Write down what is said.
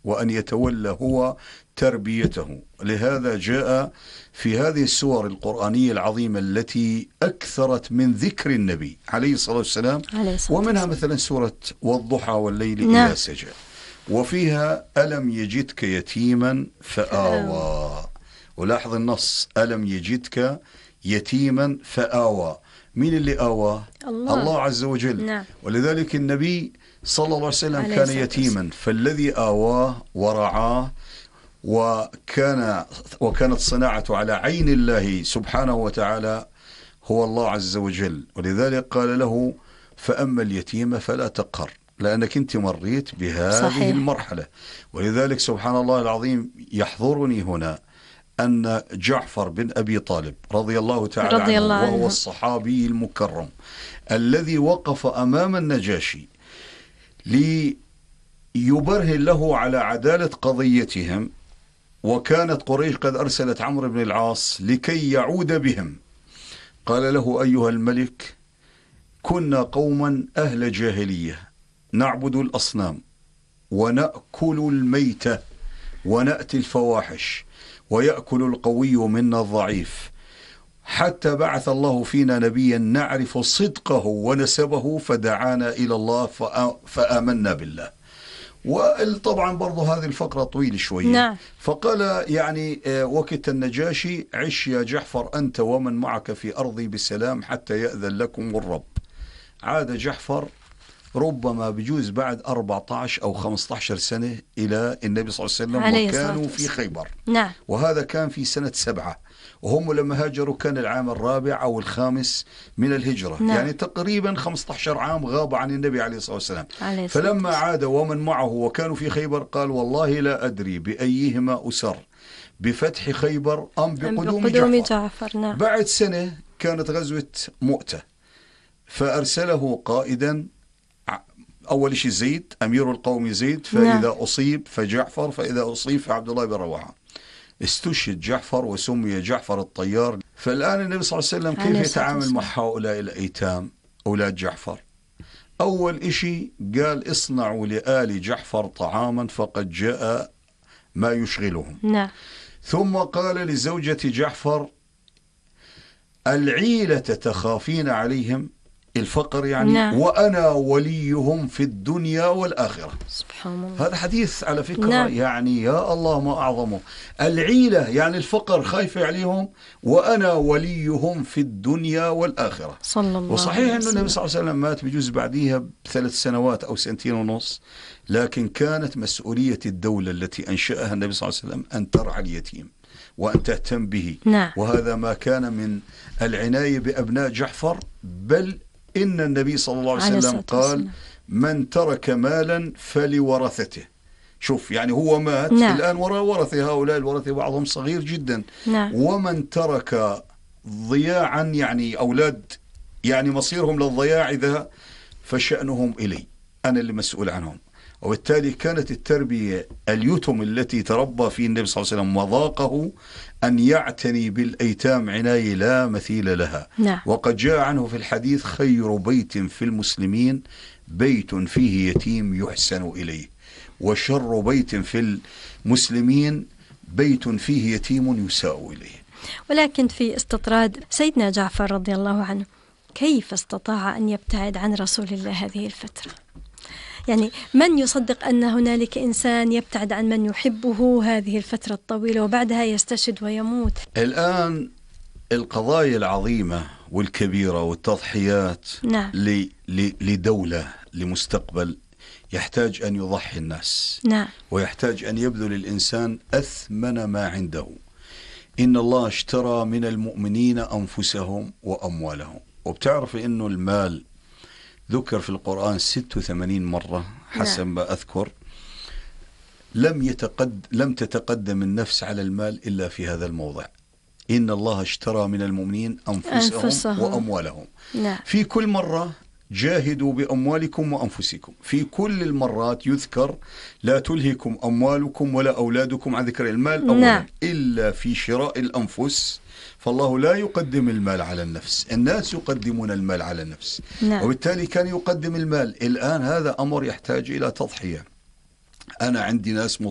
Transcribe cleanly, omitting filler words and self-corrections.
وأن يتولى هو تربيته. لهذا جاء في هذه السور القرآنية العظيمة التي أكثرت من ذكر النبي عليه الصلاة والسلام، ومنها مثلا سورة والضحى والليل إذا سجى، وفيها ألم يجدك يتيما فآوى. ولاحظ النص، ألم يجدك يتيما فآوى. مين اللي آوى؟ الله عز وجل. ولذلك النبي صلى الله عليه وسلم كان يتيما، فالذي آواه ورعاه وكانت صناعته على عين الله سبحانه وتعالى هو الله عز وجل. ولذلك قال له فأما اليتيم فلا تقهر، لأنك أنت مريت بهذه المرحلة. ولذلك سبحان الله العظيم يحضرني هنا أن جعفر بن أبي طالب رضي الله تعالى عنه، وهو الصحابي المكرم الذي وقف أمام النجاشي ليبرهن له على عدالة قضيتهم، وكانت قريش قد أرسلت عمرو بن العاص لكي يعود بهم. قال له أيها الملك، كنا قوما أهل جاهلية نعبد الأصنام ونأكل الميتة ونأتي الفواحش ويأكل القوي منا الضعيف، حتى بعث الله فينا نبيا نعرف صدقه ونسبه فدعانا إلى الله فآمنا بالله. وطبعا برضو هذه الفقرة طويلة شوية. فقال يعني وقت النجاشي عش يا جعفر أنت ومن معك في أرضي بالسلام حتى يأذن لكم الرب. عاد جعفر ربما بجوز بعد 14 أو 15 سنة إلى النبي صلى الله عليه وسلم، وكانوا في خيبر. وهذا كان في سنة 7، وهم لما هاجروا كان العام 4 أو 5 من الهجرة. يعني تقريبا 15 عام غاب عن النبي عليه الصلاة والسلام. فلما عاد ومن معه وكانوا في خيبر قال والله لا أدري بأيهما أسر، بفتح خيبر أم بقدوم جعفر. بعد سنة كانت غزوة مؤتة، فأرسله قائدا، أول شيء زيد أمير القوم زيد، فإذا أصيب فجعفر، فإذا أصيب فعبد الله بن رواحة. استشهد جعفر وسمي جعفر الطيار. فالآن النبي صلى الله عليه وسلم كيف يتعامل مع هؤلاء الأيتام أولاد جعفر؟ أول شيء قال اصنعوا لآل جعفر طعاما فقد جاء ما يشغلهم. ثم قال لزوجة جعفر العيلة تخافين عليهم، الفقر يعني، وأنا وليهم في الدنيا والآخرة. سبحان الله. هذا حديث على فكرة يعني يا الله ما أعظمه. العيلة يعني الفقر خايفة عليهم، وأنا وليهم في الدنيا والآخرة. صلى الله. وصحيح أن النبي صلى الله عليه وسلم مات بجوز بعديها ب3 سنوات أو 2.5 سنين، لكن كانت مسؤولية الدولة التي أنشأها النبي صلى الله عليه وسلم أن ترعى اليتيم وأن تهتم به. وهذا ما كان من العناية بأبناء جعفر. بل إن النبي صلى الله عليه وسلم قال من ترك مالا فلورثته. شوف يعني هو مات الآن ورثه، هؤلاء الورثة بعضهم صغير جدا. ومن ترك ضياعا يعني أولاد يعني مصيرهم للضياع إذا فشأنهم إلي، أنا اللي مسؤول عنهم. وبالتالي كانت التربية اليتم التي تربى فيه النبي صلى الله عليه وسلم وذاقه أن يعتني بالأيتام عناية لا مثيل لها. وقد جاء عنه في الحديث خير بيت في المسلمين بيت فيه يتيم يحسن إليه، وشر بيت في المسلمين بيت فيه يتيم يساء إليه. ولكن في استطراد سيدنا جعفر رضي الله عنه، كيف استطاع أن يبتعد عن رسول الله هذه الفترة؟ يعني من يصدق أن هنالك إنسان يبتعد عن من يحبه هذه الفترة الطويلة وبعدها يستشهد ويموت؟ الآن القضايا العظيمة والكبيرة والتضحيات لدولة لمستقبل يحتاج أن يضحي الناس. ويحتاج أن يبذل الإنسان أثمن ما عنده. إن الله اشترى من المؤمنين أنفسهم وأموالهم. وبتعرف إنه المال ذكر في القرآن 86 مرة حسب ما أذكر. لم تتقدم النفس على المال إلا في هذا الموضع. إن الله اشترى من المؤمنين أنفسهم وأموالهم. في كل مرة جاهدوا بأموالكم وأنفسكم. في كل المرات يذكر لا تلهكم أموالكم ولا أولادكم عن ذكر المال أولا إلا في شراء الأنفس. فالله لا يقدم المال على النفس، الناس يقدمون المال على النفس. وبالتالي كان يقدم المال. الآن هذا أمر يحتاج إلى تضحية. أنا عندي ناس